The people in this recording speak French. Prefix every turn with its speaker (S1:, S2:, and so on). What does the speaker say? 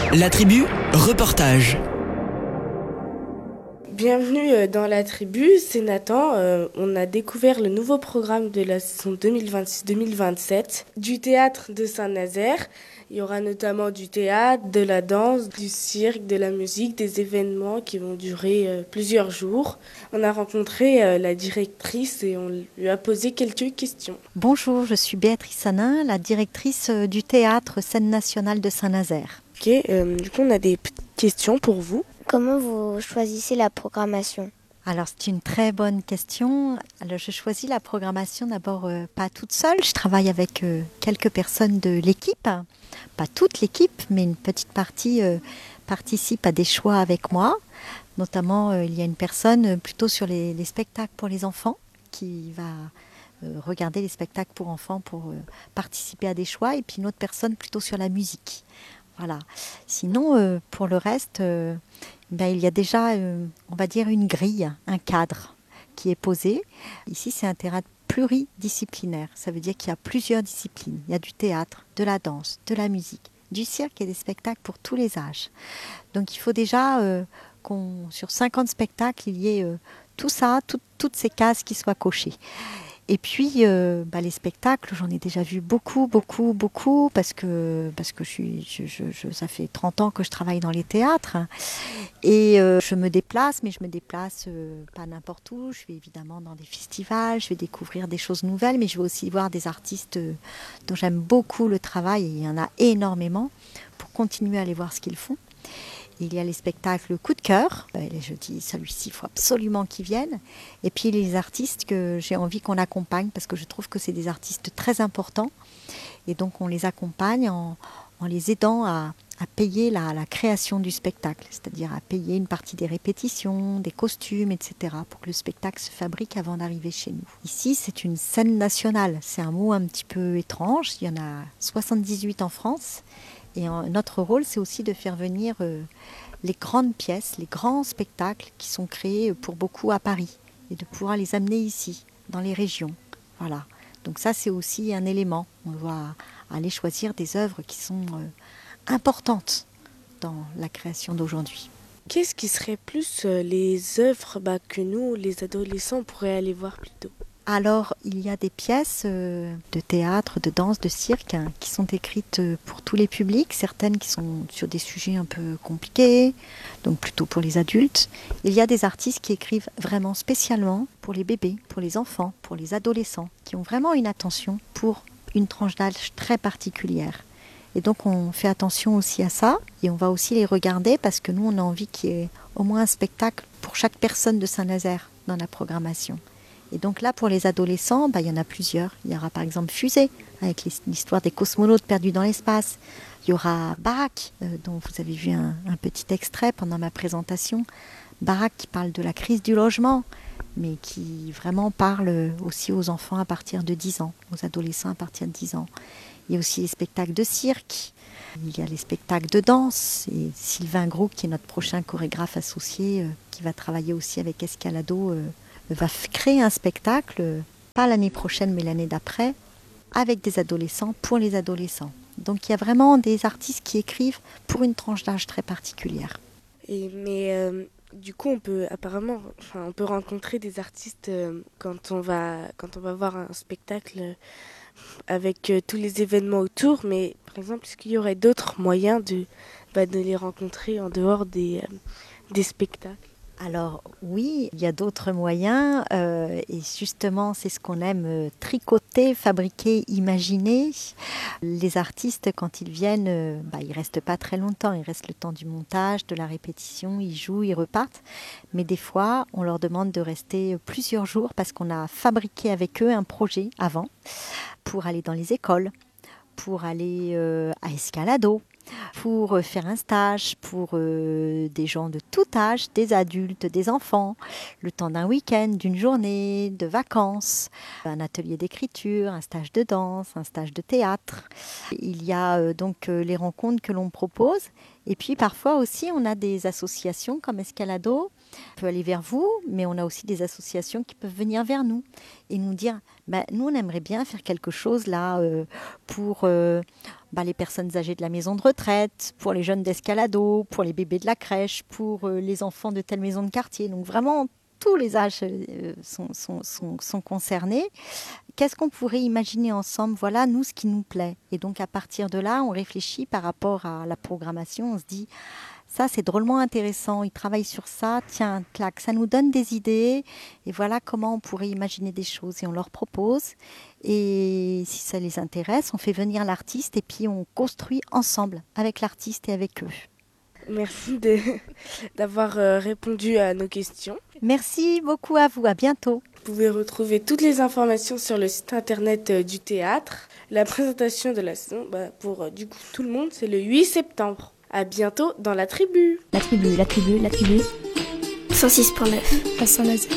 S1: La tribu, reportage.
S2: Bienvenue dans la tribu, c'est Nathan. On a découvert le nouveau programme de la saison 2026-2027 du théâtre de Saint-Nazaire. Il y aura notamment du théâtre, de la danse, du cirque, de la musique, des événements qui vont durer plusieurs jours. On a rencontré la directrice et on lui a posé quelques questions.
S3: Bonjour, je suis Béatrice Sanin, la directrice du théâtre Scène nationale de Saint-Nazaire.
S2: Ok, du coup on a des petites questions pour vous.
S4: Comment vous choisissez la programmation ?
S3: Alors c'est une très bonne question. Alors je choisis la programmation d'abord pas toute seule. Je travaille avec quelques personnes de l'équipe, pas toute l'équipe, mais une petite partie participe à des choix avec moi. Notamment il y a une personne plutôt sur les spectacles pour les enfants qui va regarder les spectacles pour enfants pour participer à des choix, et puis une autre personne plutôt sur la musique. Voilà. Sinon, pour le reste, il y a déjà, on va dire, une grille, un cadre qui est posé. Ici, c'est un théâtre pluridisciplinaire. Ça veut dire qu'il y a plusieurs disciplines. Il y a du théâtre, de la danse, de la musique, du cirque et des spectacles pour tous les âges. Donc, il faut déjà sur 50 spectacles, il y ait tout ça, toutes ces cases qui soient cochées. Et puis, les spectacles, j'en ai déjà vu beaucoup, parce que ça fait 30 ans que je travaille dans les théâtres. Et je me déplace, mais je me déplace pas n'importe où. Je vais évidemment dans des festivals, je vais découvrir des choses nouvelles, mais je vais aussi voir des artistes dont j'aime beaucoup le travail, et il y en a énormément, pour continuer à aller voir ce qu'ils font. Il y a les spectacles coup de cœur. Je dis, celui-ci, il faut absolument qu'ils viennent. Et puis les artistes que j'ai envie qu'on accompagne, parce que je trouve que c'est des artistes très importants. Et donc on les accompagne en les aidant à payer la création du spectacle, c'est-à-dire à payer une partie des répétitions, des costumes, etc., pour que le spectacle se fabrique avant d'arriver chez nous. Ici, c'est une scène nationale. C'est un mot un petit peu étrange. Il y en a 78 en France. Et notre rôle, c'est aussi de faire venir les grandes pièces, les grands spectacles qui sont créés pour beaucoup à Paris, et de pouvoir les amener ici, dans les régions. Voilà. Donc ça, c'est aussi un élément. On doit aller choisir des œuvres qui sont importantes dans la création d'aujourd'hui.
S2: Qu'est-ce qui serait plus les œuvres que nous, les adolescents, pourraient aller voir plus tôt ?
S3: Alors, il y a des pièces de théâtre, de danse, de cirque qui sont écrites pour tous les publics, certaines qui sont sur des sujets un peu compliqués, donc plutôt pour les adultes. Il y a des artistes qui écrivent vraiment spécialement pour les bébés, pour les enfants, pour les adolescents, qui ont vraiment une attention pour une tranche d'âge très particulière. Et donc on fait attention aussi à ça, et on va aussi les regarder parce que nous on a envie qu'il y ait au moins un spectacle pour chaque personne de Saint-Nazaire dans la programmation. Et donc là, pour les adolescents, il y en a plusieurs. Il y aura par exemple Fusée, avec l'histoire des cosmonautes perdus dans l'espace. Il y aura Baraque, dont vous avez vu un petit extrait pendant ma présentation. Baraque qui parle de la crise du logement, mais qui vraiment parle aussi aux enfants à partir de 10 ans, aux adolescents à partir de 10 ans. Il y a aussi les spectacles de cirque, il y a les spectacles de danse. Et Sylvain Gros, qui est notre prochain chorégraphe associé, qui va travailler aussi avec Escalado, va créer un spectacle, pas l'année prochaine mais l'année d'après, avec des adolescents, pour les adolescents. Donc il y a vraiment des artistes qui écrivent pour une tranche d'âge très particulière.
S2: Du coup, on peut rencontrer des artistes quand on va voir un spectacle avec tous les événements autour. Mais par exemple, est-ce qu'il y aurait d'autres moyens de les rencontrer en dehors des spectacles ?
S3: Alors oui, il y a d'autres moyens et justement c'est ce qu'on aime tricoter, fabriquer, imaginer. Les artistes quand ils viennent, ils restent pas très longtemps, ils restent le temps du montage, de la répétition, ils jouent, ils repartent. Mais des fois on leur demande de rester plusieurs jours parce qu'on a fabriqué avec eux un projet avant pour aller dans les écoles, pour aller à Escalado, pour faire un stage pour des gens de tout âge, des adultes, des enfants, le temps d'un week-end, d'une journée, de vacances, un atelier d'écriture, un stage de danse, un stage de théâtre. Il y a donc les rencontres que l'on propose. Et puis parfois aussi, on a des associations comme Escalado. On peut aller vers vous, mais on a aussi des associations qui peuvent venir vers nous et nous dire nous, on aimerait bien faire quelque chose là pour les personnes âgées de la maison de retraite, pour les jeunes d'Escalado, pour les bébés de la crèche, pour les enfants de telle maison de quartier. Donc vraiment, tous les âges sont concernés. Qu'est-ce qu'on pourrait imaginer ensemble? Voilà, nous, ce qui nous plaît. Et donc, à partir de là, on réfléchit par rapport à la programmation. On se dit, ça, c'est drôlement intéressant. Ils travaillent sur ça. Tiens, clac, ça nous donne des idées. Et voilà comment on pourrait imaginer des choses. Et on leur propose. Et si ça les intéresse, on fait venir l'artiste et puis on construit ensemble avec l'artiste et avec eux.
S2: Merci d'avoir répondu à nos questions.
S3: Merci beaucoup à vous. À bientôt.
S2: Vous pouvez retrouver toutes les informations sur le site internet du théâtre. La présentation de la saison, pour du coup tout le monde, c'est le 8 septembre. À bientôt dans la tribu.
S5: La tribu.
S6: 106.9 à Saint-Nazaire.